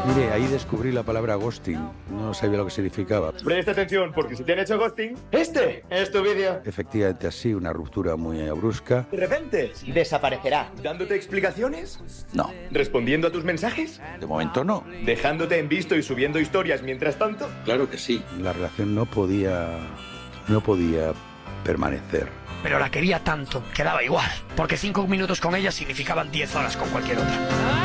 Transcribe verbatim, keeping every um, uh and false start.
Mire, ahí descubrí la palabra ghosting. No sabía lo que significaba. Presta atención, porque si te han hecho ghosting, este es tu vídeo. Efectivamente así, una ruptura muy brusca. De repente, Desaparecerá. ¿dándote explicaciones? No, ¿Respondiendo a tus mensajes? de momento no. ¿Dejándote en visto y subiendo historias mientras tanto? Claro que sí. La relación no podía... no podía permanecer. Pero la quería tanto que daba igual, porque cinco minutos con ella significaban diez horas con cualquier otra.